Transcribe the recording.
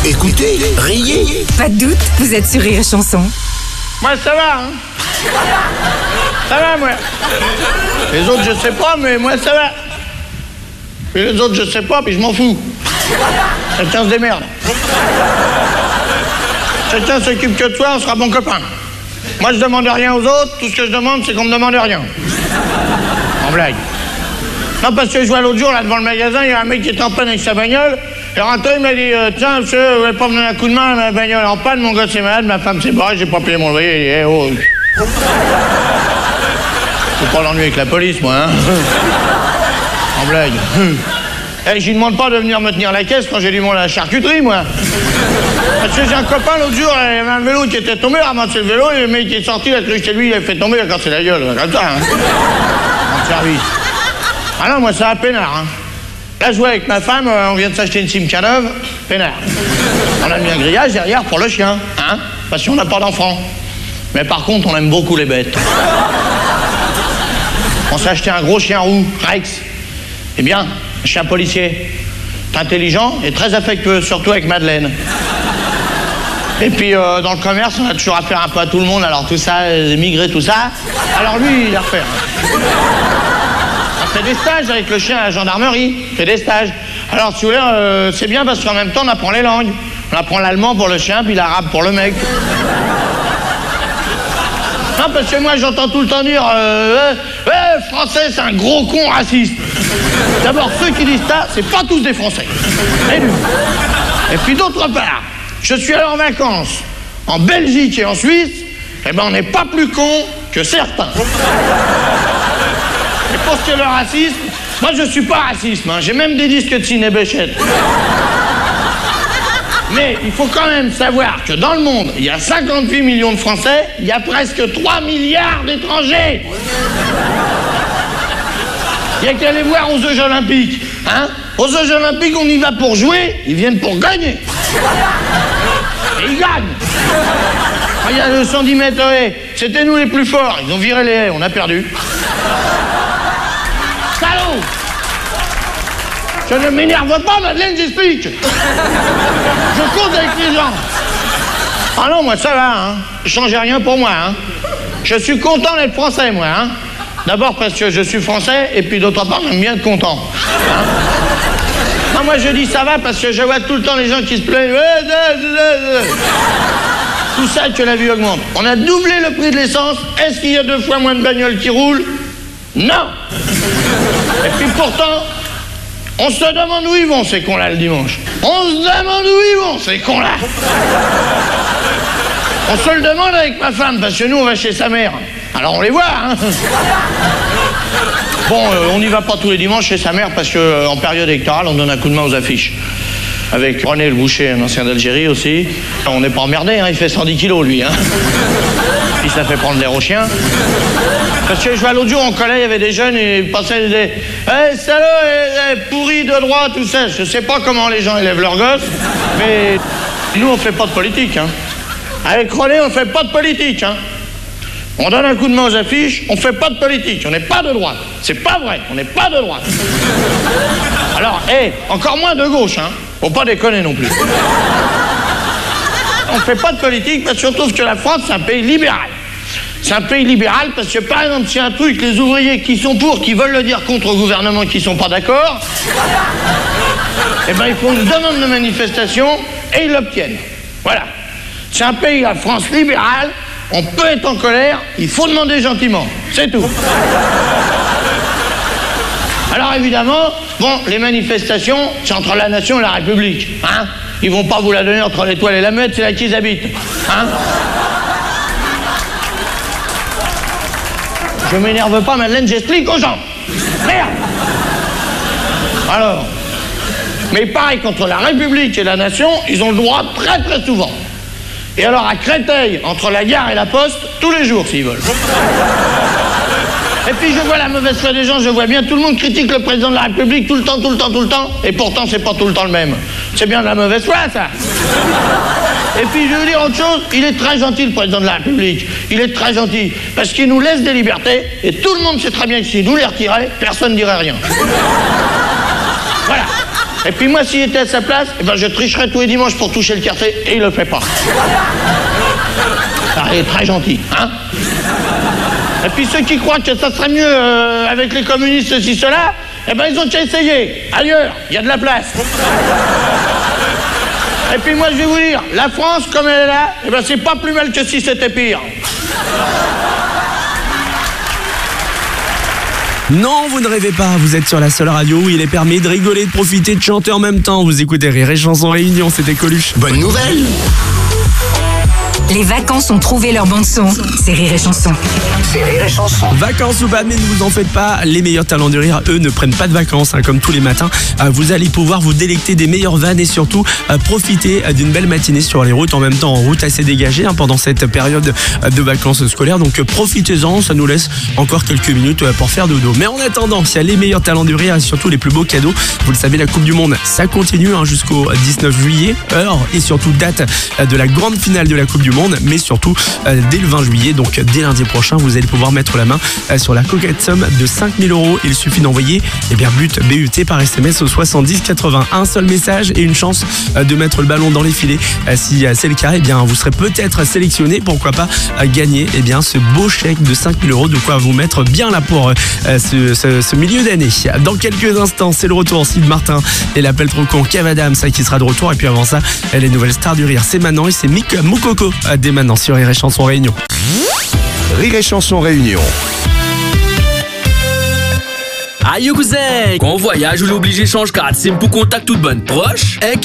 Écoutez, riez. Pas de doute, vous êtes sur Rire et Chanson. Moi, ça va, hein. Ça va, moi. Les autres, je sais pas, mais moi, ça va. Et les autres, je sais pas, puis je m'en fous. Chacun se démerde. Chacun s'occupe que de toi, on sera bon copain. Moi, je demande rien aux autres, tout ce que je demande, c'est qu'on me demande rien. En blague. Non, parce que je vois l'autre jour, là, devant le magasin, il y a un mec qui était en panne avec sa bagnole. Et rentré, il m'a dit, tiens, monsieur, vous voulez pas me donner un coup de main, ma bagnole est en panne, mon gosse est malade, ma femme s'est barrée, j'ai pas payé mon loyer. Il dit, eh, oh. C'est pas l'ennui avec la police, moi, hein. En blague. Eh, je lui demande pas de venir me tenir la caisse quand j'ai du monde à la charcuterie, moi. Parce que j'ai un copain l'autre jour, il y avait un vélo qui était tombé, il a ramassé le vélo, et le mec qui est sorti, il a cru que chez lui, il avait fait tomber, il a cassé la gueule, comme ça, hein. En service. Ah non, moi, ça va peinard, hein. Là, je vois avec ma femme, on vient de s'acheter une Simca neuve, peinard. On a mis un grillage derrière pour le chien, hein, parce qu'on n'a pas d'enfants. Mais par contre, on aime beaucoup les bêtes. On s'est acheté un gros chien roux, Rex. Eh bien, un chien policier. Intelligent et très affectueux, surtout avec Madeleine. Et puis, dans le commerce, on a toujours affaire un peu à tout le monde, alors tout ça, émigré, tout ça. Alors lui, il a affaire. On fait des stages avec le chien à la gendarmerie, on fait des stages. Alors, si vous voulez, c'est bien parce qu'en même temps, on apprend les langues. On apprend l'allemand pour le chien, puis l'arabe pour le mec. Non, parce que moi, j'entends tout le temps dire Français, c'est un gros con raciste. D'abord, ceux qui disent ça, c'est pas tous des Français. Et puis, d'autre part, je suis allé en vacances en Belgique et en Suisse, eh ben, on n'est pas plus cons que certains. Et pour ce qui est le racisme, moi, je suis pas raciste, hein. J'ai même des disques de Ciné Béchette. Mais il faut quand même savoir que dans le monde, il y a 58 millions de Français, il y a presque 3 milliards d'étrangers. Il n'y a qu'à aller voir aux Jeux Olympiques. Hein? Aux Jeux Olympiques, on y va pour jouer, ils viennent pour gagner. Et ils gagnent. Regarde le 110 mètres haies, c'était nous les plus forts, ils ont viré les haies, on a perdu. Salaud! Je ne m'énerve pas, Madeleine, j'explique. Je compte avec les gens. Ah non, moi, ça va, hein. Je change rien pour moi, hein. Je suis content d'être français, moi, hein. D'abord parce que je suis français, et puis d'autre part, j'aime bien être content. Hein. Non, moi, je dis ça va parce que je vois tout le temps les gens qui se plaignent. Tout ça que la vie augmente. On a doublé le prix de l'essence. Est-ce qu'il y a 2 fois moins de bagnoles qui roulent? Non. Et puis pourtant... on se demande où ils vont, ces cons-là, le dimanche. On se demande où ils vont, ces cons-là. On se le demande avec ma femme, parce que nous, on va chez sa mère. Alors, on les voit, hein. Bon, on n'y va pas tous les dimanches chez sa mère, parce qu'en période électorale, on donne un coup de main aux affiches. Avec René le Boucher, un ancien d'Algérie aussi. On n'est pas emmerdé, hein, il fait 110 kilos, lui, hein. Puis ça fait prendre l'air aux chiens. Parce que je vois l'autre jour, en collège, il y avait des jeunes, et ils passaient, ils disaient « Hey, salaud, pourri de droite, tout ça ». Je sais pas comment les gens élèvent leurs gosses, mais nous, on fait pas de politique, hein. Avec René, on fait pas de politique, hein. On donne un coup de main aux affiches, on fait pas de politique, on n'est pas de droite. C'est pas vrai, on n'est pas de droite. Alors, encore moins de gauche, hein. Faut pas déconner non plus. On fait pas de politique parce qu'on trouve que la France, c'est un pays libéral. C'est un pays libéral parce que, par exemple, s'il y a un truc, les ouvriers qui sont pour, qui veulent le dire contre le gouvernement, qui sont pas d'accord, eh ben, ils font une demande de manifestation et ils l'obtiennent. Voilà. C'est un pays, la France, libérale. On peut être en colère, il faut demander gentiment. C'est tout. Alors, évidemment, bon, les manifestations, c'est entre la nation et la République. Hein? Ils vont pas vous la donner entre l'Étoile et la Meute, c'est là qu'ils habitent. Hein? Je m'énerve pas, Madeleine, j'explique aux gens. Merde! Alors, mais pareil, contre la République et la nation, ils ont le droit très très souvent. Et alors à Créteil, entre la gare et la poste, tous les jours s'ils veulent. Et puis je vois la mauvaise foi des gens, je vois bien, tout le monde critique le président de la République tout le temps, et pourtant c'est pas tout le temps le même. C'est bien de la mauvaise foi, ça. Et puis je veux dire autre chose, il est très gentil le président de la République, il est très gentil, parce qu'il nous laisse des libertés, et tout le monde sait très bien que s'il nous les retirait, personne ne dirait rien. Voilà. Et puis moi, s'il était à sa place, eh ben, je tricherais tous les dimanches pour toucher le quartier, et il le fait pas. Ah, il est très gentil, hein. Et puis ceux qui croient que ça serait mieux avec les communistes, ceci, cela, eh ben ils ont déjà essayé. Ailleurs, il y a de la place. Et puis moi, je vais vous dire, la France, comme elle est là, eh ben c'est pas plus mal que si c'était pire. Non, vous ne rêvez pas, vous êtes sur la seule radio où il est permis de rigoler, de profiter, de chanter en même temps. Vous écoutez Rire et Chanson Réunion, c'était Coluche. Bonne nouvelle. Les vacances ont trouvé leur bande-son. C'est Rire et Chanson. C'est Rire et Chanson. Vacances ou pas, mais ne vous en faites pas, les meilleurs talents du rire, eux, ne prennent pas de vacances, comme tous les matins. Vous allez pouvoir vous délecter des meilleures vannes et surtout profiter d'une belle matinée sur les routes, en même temps en route assez dégagée pendant cette période de vacances scolaires. Donc profitez-en, ça nous laisse encore quelques minutes pour faire dodo. Mais en attendant, il y a les meilleurs talents du rire et surtout les plus beaux cadeaux. Vous le savez, la Coupe du Monde, ça continue jusqu'au 19 juillet, heure et surtout date de la grande finale de la Coupe du Monde, mais surtout dès le 20 juillet, donc dès lundi prochain, vous allez pouvoir mettre la main sur la coquette somme de 5 000 €. Il suffit d'envoyer BUT par SMS au 70 80. Un seul message et une chance de mettre le ballon dans les filets. Si c'est le cas, vous serez peut-être sélectionné, pourquoi pas gagner ce beau chèque de 5 000 €, de quoi vous mettre bien là pour ce milieu d'année. Dans quelques instants, c'est le retour Sid Martin et l'appel trop con Cavadam, ça qui sera de retour. Et puis avant ça, les nouvelles stars du rire, c'est maintenant et c'est Mick Moukoko dès maintenant sur Rire et Chanson Réunion. Rire et Chanson Réunion. Aïe cousin, quand on voyage, on est obligé de changer carte SIM pour contact toute bonne proche.